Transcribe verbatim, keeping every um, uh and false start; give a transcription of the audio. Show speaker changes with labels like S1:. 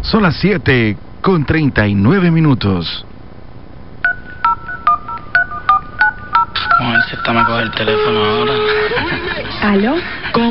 S1: Son las siete con treinta y nueve minutos.
S2: Vamos a ver si esta me coge el teléfono ahora.
S3: ¿Aló?